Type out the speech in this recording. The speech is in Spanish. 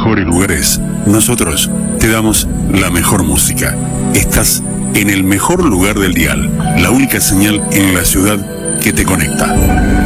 mejores lugares, nosotros te damos la mejor música. Estás en el mejor lugar del dial, la única señal en la ciudad que te conecta.